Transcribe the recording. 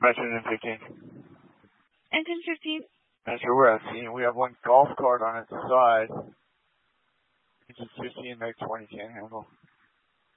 Engine 15. Engine 15. That's where we're at. See, we have one golf cart on its side. Engine 15, Meg 20 can't handle.